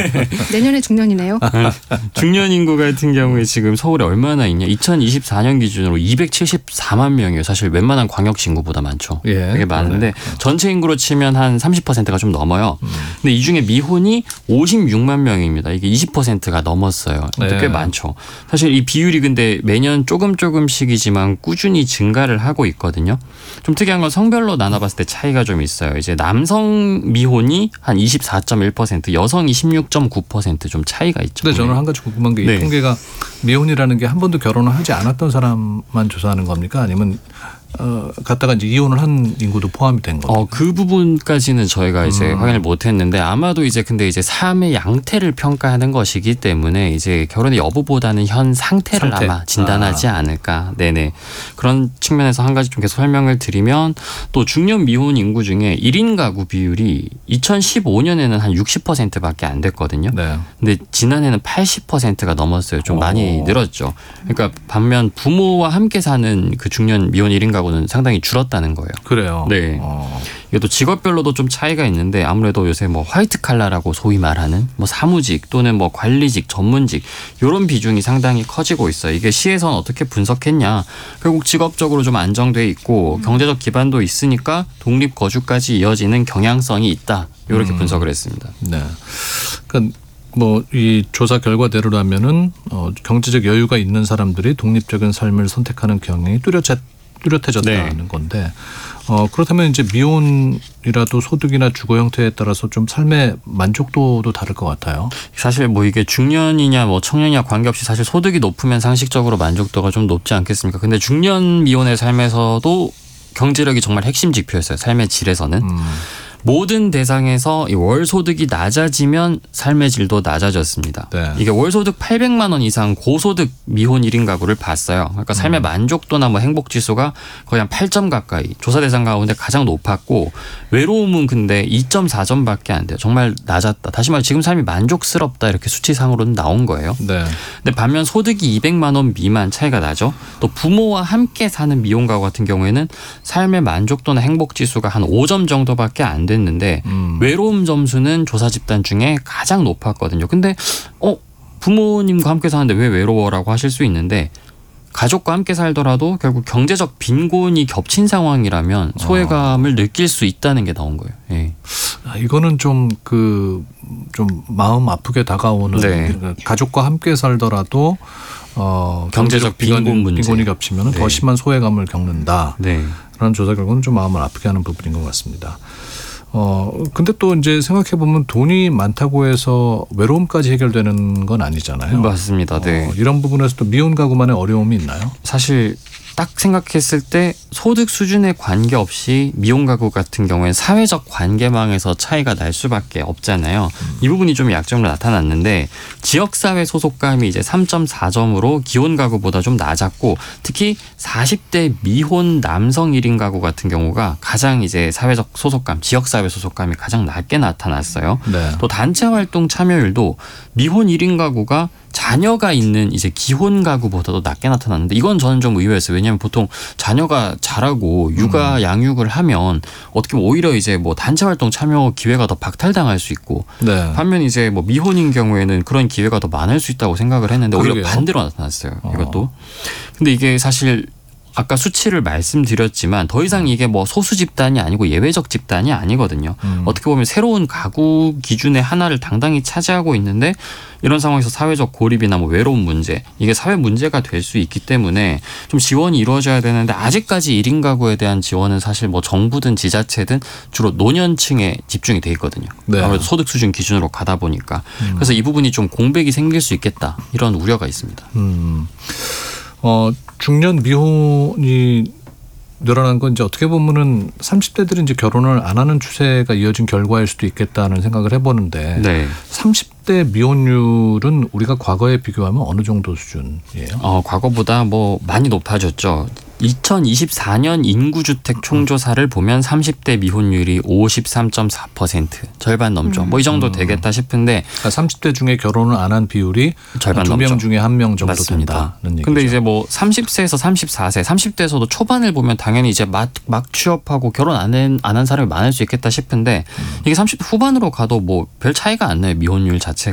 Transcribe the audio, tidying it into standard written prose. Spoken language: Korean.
내년에 중년이네요. 중년 인구 같은 경우에 지금 서울에 얼마나 있냐. 2024년 기준으로 274만 명이에요. 사실 웬만한 광역시 인구보다 많죠. 예. 되게 많은데 전체 인구로 치면 한 30%가 좀 넘어요. 근데 이 중에 미혼이 56만 명입니다. 이게 20%가 넘었어요. 네. 꽤 많죠. 사실 이 비율이 근데 매년 조금씩이지만 꾸준히 증가를 하고 있거든요. 좀 특이한 건 성별로 나눠봤을 때 차이가 좀 있어요. 이제 남성 미혼이 한 24.1%, 여성이 16.9% 좀 차이가 있죠. 근데 저는 한 가지 궁금한 게 이 통계가 미혼이라는 게 한 번도 결혼을 하지 않았던 사람만 조사하는 겁니까? 아니면 갖다가 이제 이혼을 한 인구도 포함이 된 겁니까? 그 부분까지는 저희가 이제 확인을 못했는데 아마도 이제 근데 이제 삶의 양태를 평가하는 것이기 때문에 이제 결혼의 여부보다는 현 상태를 아마 진단하지 않을까. 네네. 그런 측면에서 한 가지 좀 계속 설명을 드리면 또 중년 미혼 인구 중에 1인 가구 비율이 2015년에는 한 60%밖에 안 됐거든요. 네. 근데 지난해는 80%가 넘었어요. 좀 많이 늘었죠. 그러니까 반면 부모와 함께 사는 그 중년 미혼 1인 가구는 상당히 줄었다는 거예요. 그래요. 네. 이게 또 직업별로도 좀 차이가 있는데 아무래도 요새 뭐 화이트 칼라라고 소위 말하는 뭐 사무직 또는 뭐 관리직, 전문직 이런 비중이 상당히 커지고 있어요. 이게 시에서는 어떻게 분석했냐? 결국 직업적으로 좀 안정돼 있고 경제적 기반도 있으니까 독립 거주까지 이어지는 경향성이 있다. 이렇게 분석을 했습니다. 네. 그러니까 뭐 이 조사 결과대로라면은 경제적 여유가 있는 사람들이 독립적인 삶을 선택하는 경향이 뚜렷해졌다는 건데 그렇다면 이제 미혼이라도 소득이나 주거 형태에 따라서 좀 삶의 만족도도 다를 것 같아요. 사실 뭐 이게 중년이냐 뭐 청년이냐 관계없이 사실 소득이 높으면 상식적으로 만족도가 좀 높지 않겠습니까? 근데 중년 미혼의 삶에서도 경제력이 정말 핵심 지표였어요. 삶의 질에서는. 모든 대상에서 이 월 소득이 낮아지면 삶의 질도 낮아졌습니다. 네. 이게 월 소득 800만 원 이상 고소득 미혼 1인 가구를 봤어요. 그러니까 삶의 만족도나 뭐 행복 지수가 거의 한 8점 가까이 조사 대상 가운데 가장 높았고 외로움은 근데 2.4점밖에 안 돼요. 정말 낮았다. 다시 말해 지금 삶이 만족스럽다 이렇게 수치상으로는 나온 거예요. 네. 근데 반면 소득이 200만 원 미만 차이가 나죠. 또 부모와 함께 사는 미혼 가구 같은 경우에는 삶의 만족도나 행복 지수가 한 5점 정도밖에 안 됐는데 외로움 점수는 조사 집단 중에 가장 높았거든요. 근데 부모님과 함께 사는데 왜 외로워라고 하실 수 있는데 가족과 함께 살더라도 결국 경제적 빈곤이 겹친 상황이라면 소외감을 느낄 수 있다는 게 나온 거예요. 예. 이거는 좀 마음 아프게 다가오는 그러니까 가족과 함께 살더라도 경제적 빈곤이 겹치면 더 심한 소외감을 겪는다. 라는 조사 결과는 좀 마음을 아프게 하는 부분인 것 같습니다. 근데 또 이제 생각해보면 돈이 많다고 해서 외로움까지 해결되는 건 아니잖아요. 맞습니다. 네. 이런 부분에서 또 미혼 가구만의 어려움이 있나요? 사실 딱 생각했을 때 소득 수준에 관계없이 미혼 가구 같은 경우에는 사회적 관계망에서 차이가 날 수밖에 없잖아요. 이 부분이 좀 약점으로 나타났는데 지역사회 소속감이 이제 3.4점으로 기혼 가구보다 좀 낮았고 특히 40대 미혼 남성 1인 가구 같은 경우가 가장 이제 사회적 소속감, 지역사회 소속감이 가장 낮게 나타났어요. 네. 또 단체 활동 참여율도 미혼 1인 가구가 자녀가 있는 이제 기혼 가구보다도 낮게 나타났는데 이건 저는 좀 의외였어요. 왜냐하면 보통 자녀가 자라고 육아 양육을 하면 어떻게 보면 오히려 이제 뭐 단체 활동 참여 기회가 더 박탈당할 수 있고 반면 이제 뭐 미혼인 경우에는 그런 기회가 더 많을 수 있다고 생각을 했는데 오히려 반대로 나타났어요. 이것도. 근데 이게 사실 아까 수치를 말씀드렸지만 더 이상 이게 뭐 소수 집단이 아니고 예외적 집단이 아니거든요. 어떻게 보면 새로운 가구 기준의 하나를 당당히 차지하고 있는데 이런 상황에서 사회적 고립이나 뭐 외로움 문제 이게 사회 문제가 될 수 있기 때문에 좀 지원이 이루어져야 되는데 아직까지 1인 가구에 대한 지원은 사실 뭐 정부든 지자체든 주로 노년층에 집중이 돼 있거든요. 아무래도 소득 수준 기준으로 가다 보니까 그래서 이 부분이 좀 공백이 생길 수 있겠다 이런 우려가 있습니다. 중년 미혼이 늘어난 건 이제 어떻게 보면은 30대들이 이제 결혼을 안 하는 추세가 이어진 결과일 수도 있겠다는 생각을 해보는데 30대 미혼율은 우리가 과거에 비교하면 어느 정도 수준이에요? 과거보다 뭐 많이 높아졌죠. 2024년 인구주택 총조사를 보면 30대 미혼율이 53.4% 절반 넘죠. 뭐 이 정도 되겠다 싶은데 그러니까 30대 중에 결혼을 안 한 비율이 절반 2명 중에 1명 정도 맞습니다. 된다는 얘기죠. 근데 이제 뭐 30세에서 34세, 30대에서도 초반을 보면 당연히 이제 막 취업하고 결혼 안 한 사람이 많을 수 있겠다 싶은데 이게 30대 후반으로 가도 뭐 별 차이가 안 나요. 미혼율 자체.